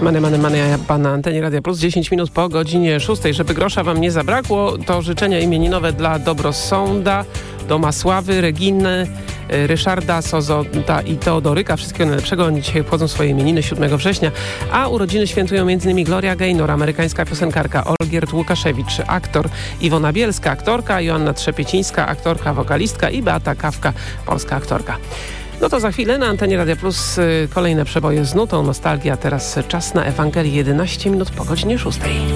Mane, na antenie Radia Plus, 10 minut po godzinie 6. Żeby grosza wam nie zabrakło, to życzenia imieninowe dla Dobrosąda, Doma Sławy, Reginy, Ryszarda, Sozota i Teodoryka. Wszystkiego najlepszego. Oni dzisiaj obchodzą swoje imieniny 7 września, a urodziny świętują m.in. Gloria Gaynor, amerykańska piosenkarka, Olgierd Łukaszewicz, aktor, Iwona Bielska, aktorka, Joanna Trzepiecińska, aktorka, wokalistka i Beata Kawka, polska aktorka. No to za chwilę na antenie Radia Plus kolejne przeboje z nutą nostalgia. Teraz czas na Ewangelię, 11 minut po godzinie 6.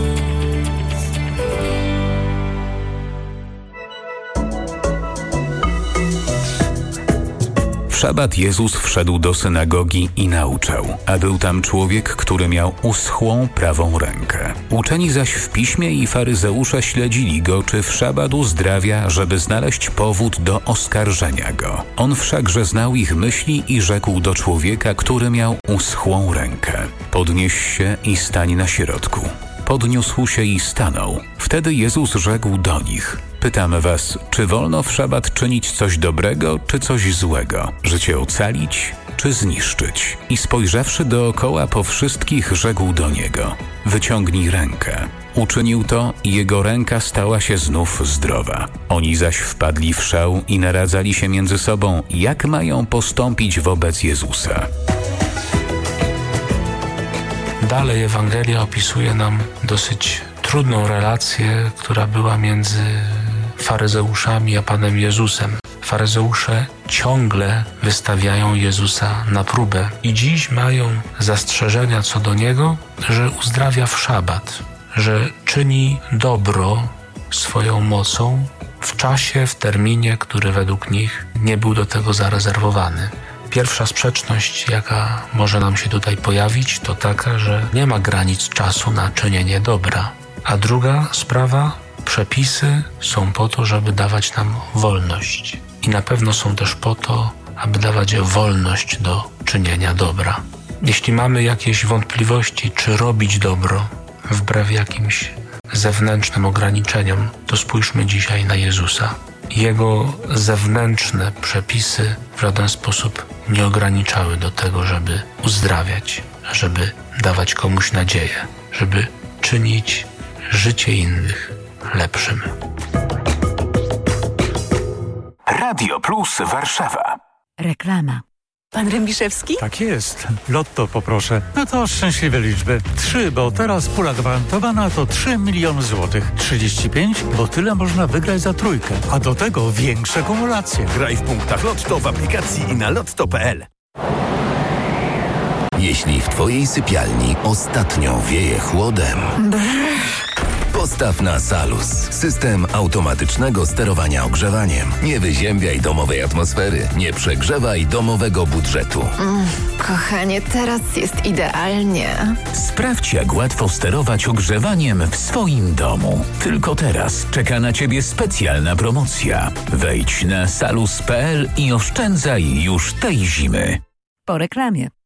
W szabat Jezus wszedł do synagogi i nauczał, a był tam człowiek, który miał uschłą prawą rękę. Uczeni zaś w piśmie i faryzeusze śledzili go, czy w szabat uzdrawia, żeby znaleźć powód do oskarżenia go. On wszakże znał ich myśli i rzekł do człowieka, który miał uschłą rękę: podnieś się i stań na środku. Podniósł się i stanął. Wtedy Jezus rzekł do nich: pytam was, czy wolno w szabat czynić coś dobrego, czy coś złego? Życie ocalić, czy zniszczyć? I spojrzawszy dookoła po wszystkich, rzekł do niego: wyciągnij rękę. Uczynił to i jego ręka stała się znów zdrowa. Oni zaś wpadli w szał i naradzali się między sobą, jak mają postąpić wobec Jezusa. Dalej Ewangelia opisuje nam dosyć trudną relację, która była między faryzeuszami a Panem Jezusem. Faryzeusze ciągle wystawiają Jezusa na próbę i dziś mają zastrzeżenia co do Niego, że uzdrawia w szabat, że czyni dobro swoją mocą w czasie, w terminie, który według nich nie był do tego zarezerwowany. Pierwsza sprzeczność, jaka może nam się tutaj pojawić, to taka, że nie ma granic czasu na czynienie dobra. A druga sprawa, przepisy są po to, żeby dawać nam wolność. I na pewno są też po to, aby dawać wolność do czynienia dobra. Jeśli mamy jakieś wątpliwości, czy robić dobro wbrew jakimś zewnętrznym ograniczeniom, to spójrzmy dzisiaj na Jezusa. Jego zewnętrzne przepisy w żaden sposób nie ograniczały do tego, żeby uzdrawiać, żeby dawać komuś nadzieję, żeby czynić życie innych lepszym. Radio Plus Warszawa. Reklama. Pan Rębiszewski? Tak jest. Lotto poproszę. No to szczęśliwe liczby. 3, bo teraz pula gwarantowana to 3 miliony złotych. 35, bo tyle można wygrać za trójkę. A do tego większe kumulacje. Graj w punktach Lotto w aplikacji i na lotto.pl. Jeśli w twojej sypialni ostatnio wieje chłodem, postaw na Salus. System automatycznego sterowania ogrzewaniem. Nie wyziębiaj domowej atmosfery. Nie przegrzewaj domowego budżetu. Kochanie, teraz jest idealnie. Sprawdź, jak łatwo sterować ogrzewaniem w swoim domu. Tylko teraz czeka na Ciebie specjalna promocja. Wejdź na salus.pl i oszczędzaj już tej zimy. Po reklamie.